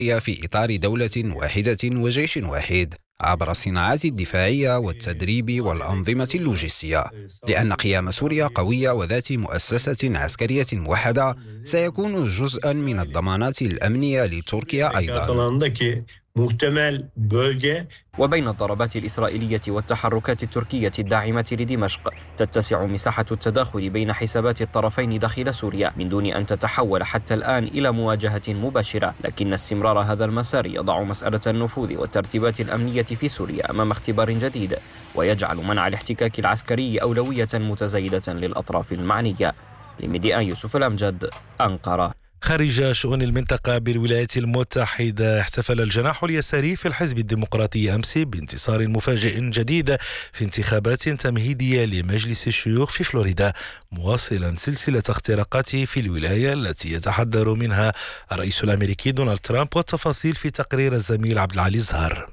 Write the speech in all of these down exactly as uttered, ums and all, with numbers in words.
في إطار دولة واحدة وجيش واحد عبر الصناعات الدفاعية والتدريب والأنظمة اللوجستية، لأن قيام سوريا قوية وذات مؤسسة عسكرية موحدة سيكون جزءا من الضمانات الأمنية لتركيا أيضا. محتمل بölge. وبين الضربات الإسرائيلية والتحركات التركية الداعمة لدمشق تتسع مساحة التداخل بين حسابات الطرفين داخل سوريا من دون أن تتحول حتى الآن إلى مواجهة مباشرة، لكن استمرار هذا المسار يضع مسألة النفوذ والترتيبات الأمنية في سوريا أمام اختبار جديد، ويجعل منع الاحتكاك العسكري أولوية متزايدة للأطراف المعنية. لميديان يوسف الأمجد، أنقرة. خارج شؤون المنطقة بالولايات المتحدة، احتفل الجناح اليساري في الحزب الديمقراطي أمس بانتصار مفاجئ جديد في انتخابات تمهيدية لمجلس الشيوخ في فلوريدا، مواصلا سلسلة اختراقاته في الولاية التي يتحذر منها الرئيس الأمريكي دونالد ترامب. والتفاصيل في تقرير الزميل عبد العالي الزهر.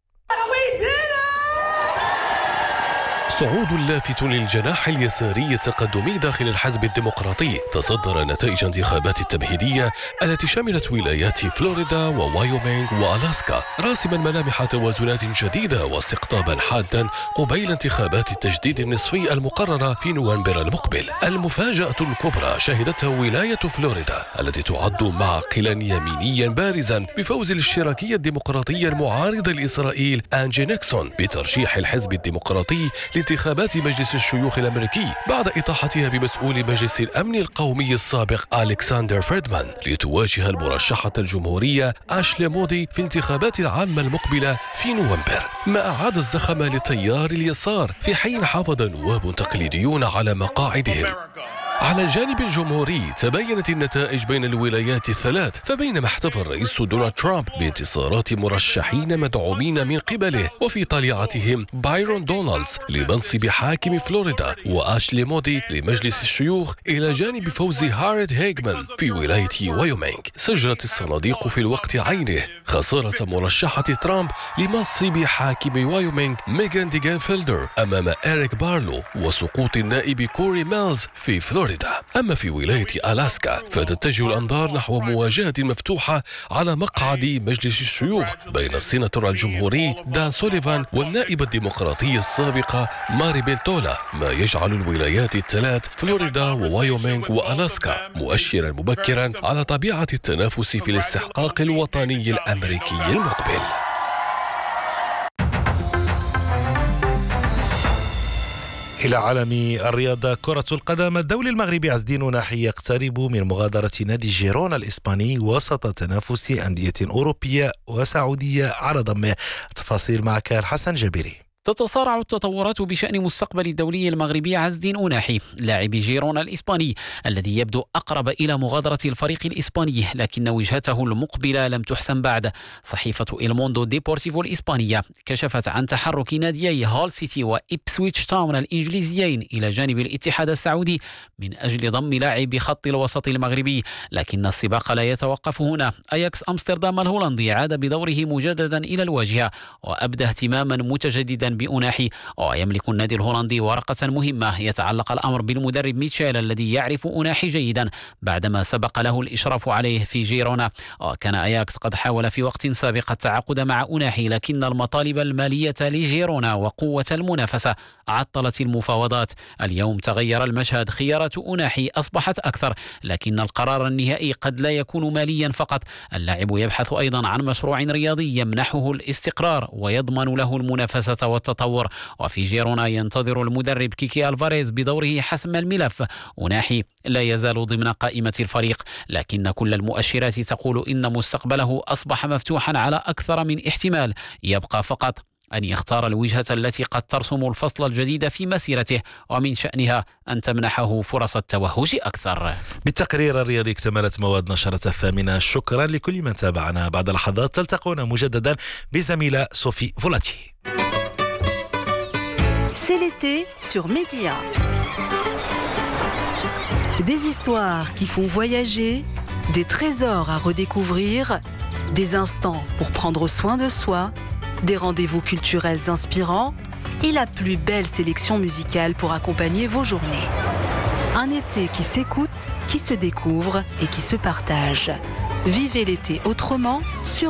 صعود لافت للجناح اليساري التقدمي داخل الحزب الديمقراطي تصدر نتائج انتخابات التمهيدية التي شملت ولايات فلوريدا ووايومينغ وألاسكا، راسما ملامح توازنات جديدة واستقطابا حادا قبيل انتخابات التجديد النصفي المقررة في نوفمبر المقبل. المفاجأة الكبرى شهدتها ولاية فلوريدا التي تعد معقلا يمينيا بارزا بفوز الاشتراكية الديمقراطية المعارضة لإسرائيل أنجي نيكسون بترشيح الحزب الديمقراطي انتخابات مجلس الشيوخ الأمريكي بعد إطاحتها بمسؤول مجلس الأمن القومي السابق ألكسندر فردمان لتواجه المرشحة الجمهورية أشلي مودي في الانتخابات العامة المقبلة في نوفمبر، ما أعاد الزخم للتيار اليسار في حين حافظ نواب تقليديون على مقاعدهم. على الجانب الجمهوري تبينت النتائج بين الولايات الثلاث، فبينما احتفل الرئيس دونالد ترامب بانتصارات مرشحين مدعومين من قبله وفي طليعتهم بايرون دونالدز لمنصب حاكم فلوريدا وأشلي مودي لمجلس الشيوخ، إلى جانب فوز هارد هيغمان في ولاية وايومينغ، سجلت الصناديق في الوقت عينه خسارة مرشحة ترامب لمنصب حاكم وايومينغ ميغان ديغانفيلدر أمام إريك بارلو وسقوط النائب كوري ميلز في فلوريدا. أما في ولاية ألاسكا فتتجه الأنظار نحو مواجهة مفتوحة على مقعد مجلس الشيوخ بين السيناتور الجمهوري دان سوليفان والنائب الديمقراطي السابقة ماري بيلتولا، ما يجعل الولايات الثلاث فلوريدا ووايومينغ وألاسكا مؤشرا مبكرا على طبيعة التنافس في الاستحقاق الوطني الأمريكي المقبل. إلى عالم الرياضة، كرة القدم. الدولي المغربي عز الدين ناحي يقترب من مغادرة نادي جيرونا الإسباني وسط تنافس أندية أوروبية وسعودية على ضمه. تفاصيل معك الحسن جابري. تتصارع التطورات بشأن مستقبل الدولي المغربي عز الدين أناحي لاعب جيرونا الإسباني الذي يبدو أقرب إلى مغادرة الفريق الإسباني، لكن وجهته المقبلة لم تحسم بعد. صحيفة إلموندو ديبورتيفو الإسبانية كشفت عن تحرك ناديي هول سيتي وإبسويتش تاون الإنجليزيين إلى جانب الاتحاد السعودي من أجل ضم لاعب خط الوسط المغربي، لكن السباق لا يتوقف هنا. أياكس أمستردام الهولندي عاد بدوره مجددا إلى الواجهة وأبدى اهتماما متجددا بأناحي، ويملك النادي الهولندي ورقة مهمة يتعلق الأمر بالمدرب ميتشيل الذي يعرف أناحي جيدا بعدما سبق له الإشراف عليه في جيرونا. وكان أياكس قد حاول في وقت سابق التعاقد مع أناحي، لكن المطالب المالية لجيرونا وقوة المنافسة عطلت المفاوضات. اليوم تغير المشهد، خيارات أناحي أصبحت أكثر، لكن القرار النهائي قد لا يكون ماليا فقط. اللاعب يبحث أيضا عن مشروع رياضي يمنحه الاستقرار ويضمن له المنافسة والتطور. وفي جيرونا ينتظر المدرب كيكي ألفاريز بدوره حسم الملف. أناحي لا يزال ضمن قائمة الفريق، لكن كل المؤشرات تقول إن مستقبله أصبح مفتوحا على أكثر من احتمال. يبقى فقط أن يختار الوجهة التي قد ترسم الفصل الجديد في مسيرته، ومن شأنها أن تمنحه فرص التوهج أكثر. بالتقرير الرياضي اكتملت مواد نشرة الثامنة. شكرا لكل من تابعنا. بعد لحظات تلتقون مجددا بزميلة صوفي فولاتي. C'est l'été sur Média. Des histoires qui font voyager, des trésors à redécouvrir, des instants pour prendre soin de soi, des rendez-vous culturels inspirants et la plus belle sélection musicale pour accompagner vos journées. Un été qui s'écoute, qui se découvre et qui se partage. Vivez l'été autrement sur